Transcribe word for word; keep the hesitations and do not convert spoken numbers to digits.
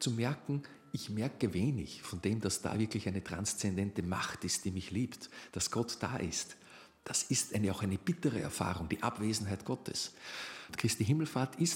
zu merken, ich merke wenig von dem, dass da wirklich eine transzendente Macht ist, die mich liebt, dass Gott da ist. Das ist eine, auch eine bittere Erfahrung, die Abwesenheit Gottes. Christi Himmelfahrt ist